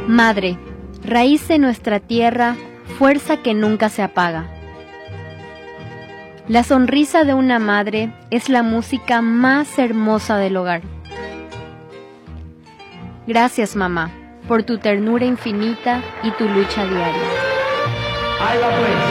Madre, raíz de nuestra tierra, fuerza que nunca se apaga. La sonrisa de una madre es la música más hermosa del hogar. Gracias, mamá, por tu ternura infinita y tu lucha diaria. Ahí va pues.